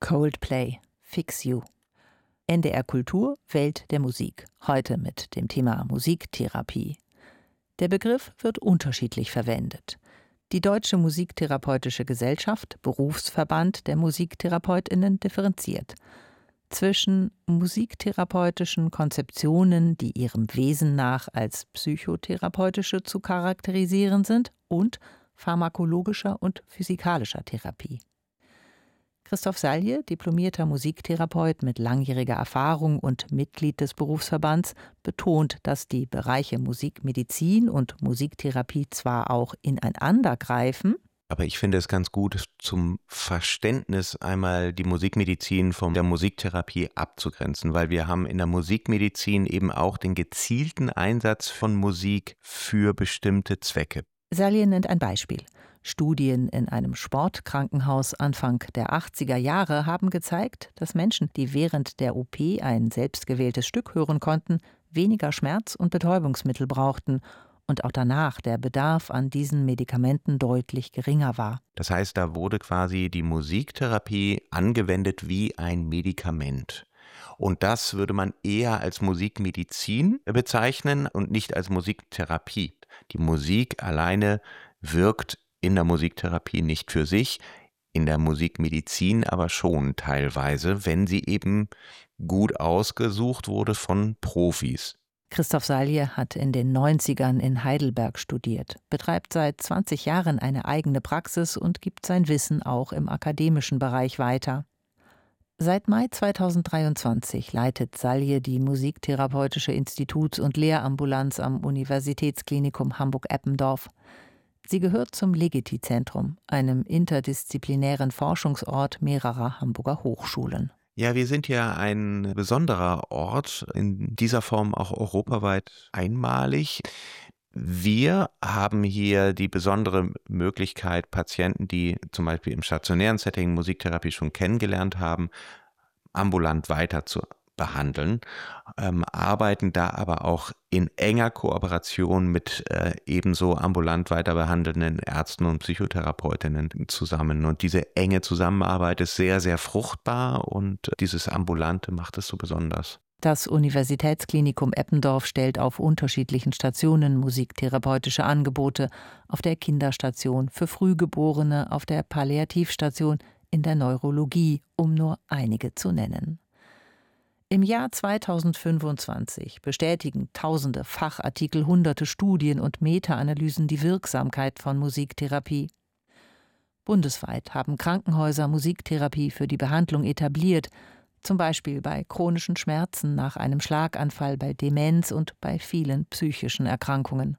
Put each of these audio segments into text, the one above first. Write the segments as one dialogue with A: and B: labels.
A: Coldplay, Fix You. NDR Kultur, Welt der Musik. Heute mit dem Thema Musiktherapie. Der Begriff wird unterschiedlich verwendet. Die Deutsche Musiktherapeutische Gesellschaft, Berufsverband der MusiktherapeutInnen, differenziert zwischen musiktherapeutischen Konzeptionen, die ihrem Wesen nach als psychotherapeutische zu charakterisieren sind, und pharmakologischer und physikalischer Therapie. Christoph Salje, diplomierter Musiktherapeut mit langjähriger Erfahrung und Mitglied des Berufsverbands, betont, dass die Bereiche Musikmedizin und Musiktherapie zwar auch ineinander greifen,
B: aber ich finde es ganz gut, zum Verständnis einmal die Musikmedizin von der Musiktherapie abzugrenzen, weil wir haben in der Musikmedizin eben auch den gezielten Einsatz von Musik für bestimmte Zwecke.
A: Salje nennt ein Beispiel. Studien in einem Sportkrankenhaus Anfang der 80er Jahre haben gezeigt, dass Menschen, die während der OP ein selbstgewähltes Stück hören konnten, weniger Schmerz- und Betäubungsmittel brauchten und auch danach der Bedarf an diesen Medikamenten deutlich geringer war.
B: Das heißt, da wurde quasi die Musiktherapie angewendet wie ein Medikament. Und das würde man eher als Musikmedizin bezeichnen und nicht als Musiktherapie. Die Musik alleine wirkt in der Musiktherapie nicht für sich, in der Musikmedizin aber schon teilweise, wenn sie eben gut ausgesucht wurde von Profis.
A: Christoph Salje hat in den 90ern in Heidelberg studiert, betreibt seit 20 Jahren eine eigene Praxis und gibt sein Wissen auch im akademischen Bereich weiter. Seit Mai 2023 leitet Salje die Musiktherapeutische Instituts- und Lehrambulanz am Universitätsklinikum Hamburg-Eppendorf. Sie gehört zum Legiti-Zentrum, einem interdisziplinären Forschungsort mehrerer Hamburger Hochschulen.
B: Ja, wir sind ja ein besonderer Ort, in dieser Form auch europaweit einmalig. Wir haben hier die besondere Möglichkeit, Patienten, die zum Beispiel im stationären Setting Musiktherapie schon kennengelernt haben, ambulant weiter zu behandeln, arbeiten da aber auch in enger Kooperation mit ebenso ambulant weiter behandelnden Ärzten und Psychotherapeutinnen zusammen. Und diese enge Zusammenarbeit ist sehr, sehr fruchtbar und dieses Ambulante macht es so besonders.
A: Das Universitätsklinikum Eppendorf stellt auf unterschiedlichen Stationen musiktherapeutische Angebote, auf der Kinderstation, für Frühgeborene, auf der Palliativstation, in der Neurologie, um nur einige zu nennen. Im Jahr 2025 bestätigen tausende Fachartikel, hunderte Studien und Meta-Analysen die Wirksamkeit von Musiktherapie. Bundesweit haben Krankenhäuser Musiktherapie für die Behandlung etabliert, zum Beispiel bei chronischen Schmerzen nach einem Schlaganfall, bei Demenz und bei vielen psychischen Erkrankungen.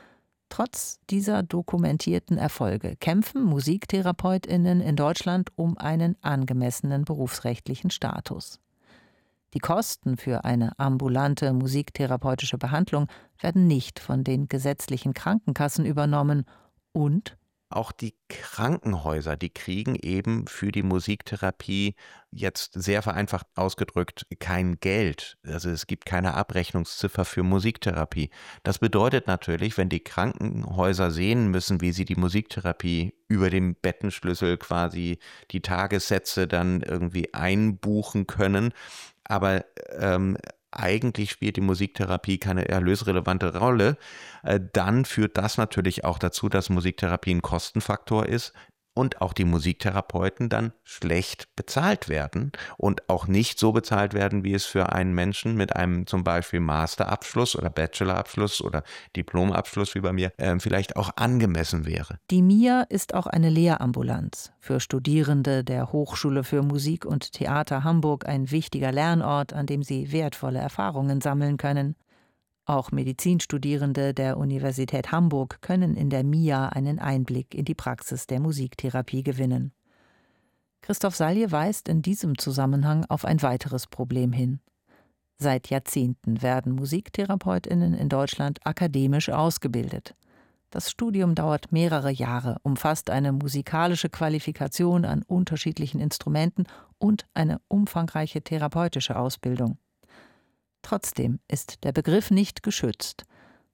A: Trotz dieser dokumentierten Erfolge kämpfen MusiktherapeutInnen in Deutschland um einen angemessenen berufsrechtlichen Status. Die Kosten für eine ambulante musiktherapeutische Behandlung werden nicht von den gesetzlichen Krankenkassen übernommen und
B: auch die Krankenhäuser, die kriegen eben für die Musiktherapie jetzt sehr vereinfacht ausgedrückt kein Geld. Also es gibt keine Abrechnungsziffer für Musiktherapie. Das bedeutet natürlich, wenn die Krankenhäuser sehen müssen, wie sie die Musiktherapie über den Bettenschlüssel quasi die Tagessätze dann irgendwie einbuchen können, aber eigentlich spielt die Musiktherapie keine erlösrelevante Rolle, dann führt das natürlich auch dazu, dass Musiktherapie ein Kostenfaktor ist und auch die Musiktherapeuten dann schlecht bezahlt werden und auch nicht so bezahlt werden, wie es für einen Menschen mit einem zum Beispiel Masterabschluss oder Bachelorabschluss oder Diplomabschluss wie bei mir vielleicht auch angemessen wäre.
A: Die MIA ist auch eine Lehrambulanz. Für Studierende der Hochschule für Musik und Theater Hamburg ein wichtiger Lernort, an dem sie wertvolle Erfahrungen sammeln können. Auch Medizinstudierende der Universität Hamburg können in der MIA einen Einblick in die Praxis der Musiktherapie gewinnen. Christoph Salje weist in diesem Zusammenhang auf ein weiteres Problem hin. Seit Jahrzehnten werden MusiktherapeutInnen in Deutschland akademisch ausgebildet. Das Studium dauert mehrere Jahre, umfasst eine musikalische Qualifikation an unterschiedlichen Instrumenten und eine umfangreiche therapeutische Ausbildung. Trotzdem ist der Begriff nicht geschützt.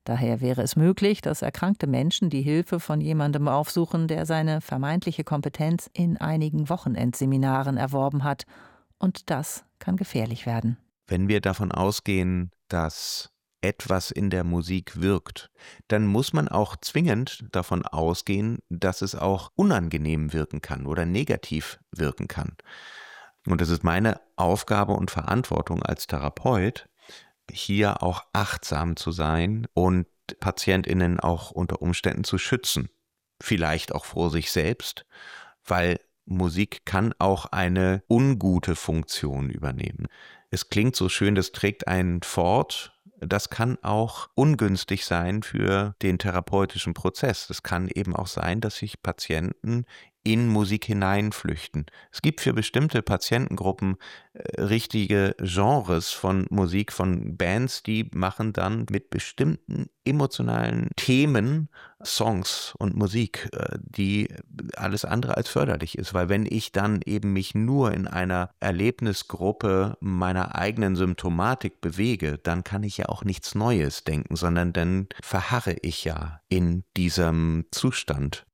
A: Daher wäre es möglich, dass erkrankte Menschen die Hilfe von jemandem aufsuchen, der seine vermeintliche Kompetenz in einigen Wochenendseminaren erworben hat. Und das kann gefährlich werden.
B: Wenn wir davon ausgehen, dass etwas in der Musik wirkt, dann muss man auch zwingend davon ausgehen, dass es auch unangenehm wirken kann oder negativ wirken kann. Und es ist meine Aufgabe und Verantwortung als Therapeut, hier auch achtsam zu sein und PatientInnen auch unter Umständen zu schützen. Vielleicht auch vor sich selbst, weil Musik kann auch eine ungute Funktion übernehmen. Es klingt so schön, das trägt einen fort. Das kann auch ungünstig sein für den therapeutischen Prozess. Es kann eben auch sein, dass sich Patienten in Musik hineinflüchten. Es gibt für bestimmte Patientengruppen richtige Genres von Musik, von Bands, die machen dann mit bestimmten emotionalen Themen Songs und Musik, die alles andere als förderlich ist. Weil wenn ich dann eben mich nur in einer Erlebnisgruppe meiner eigenen Symptomatik bewege, dann kann ich ja auch nichts Neues denken, sondern dann verharre ich ja in diesem Zustand.